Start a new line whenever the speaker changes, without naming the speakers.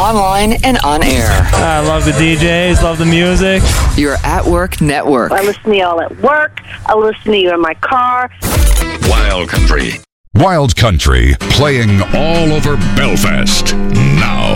online and on air.
I love the DJs, love the music.
Your At Work Network.
I listen to y'all at work. I listen to you in my car.
Wild Country. Wild Country, playing all over Belfast now.